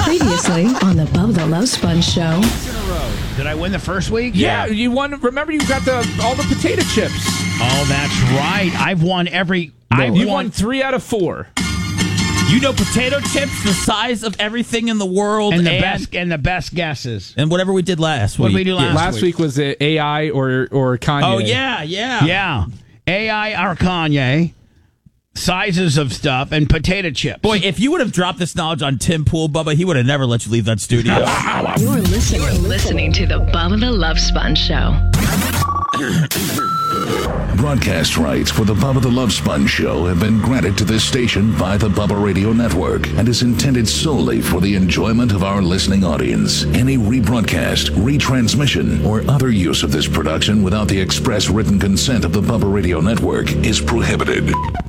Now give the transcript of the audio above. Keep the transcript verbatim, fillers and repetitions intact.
Previously on the Bubba the Love Sponge Show. Did I win the first week? Yeah, yeah, you won. Remember, you got the all the potato chips. Oh, that's right. I've won every. No, I've you won, won three out of four. You know, potato chips, the size of everything in the world, and the and, best and the best guesses. and whatever we did last What week. did we do last Yeah, last week? week was it A I or or Kanye? Oh yeah, yeah, Yeah, A I or Kanye. Sizes of stuff and potato chips. Boy, if you would have dropped this knowledge on Tim Pool, Bubba, he would have never let you leave that studio. You're listening, You're listening to the Bubba the Love Sponge Show. Broadcast rights for the Bubba the Love Sponge Show have been granted to this station by the Bubba Radio Network and is intended solely for the enjoyment of our listening audience. Any rebroadcast, retransmission, or other use of this production without the express written consent of the Bubba Radio Network is prohibited.